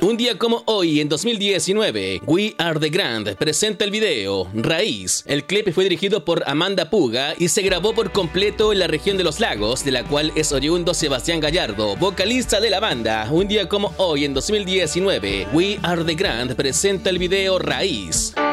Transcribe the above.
Un día como hoy, en 2019, We Are The Grand presenta el video Raíz. El clip fue dirigido por Amanda Puga y se grabó por completo en la región de Los Lagos, de la cual es oriundo Sebastián Gallardo, vocalista de la banda. Un día como hoy, en 2019, We Are The Grand presenta el video Raíz.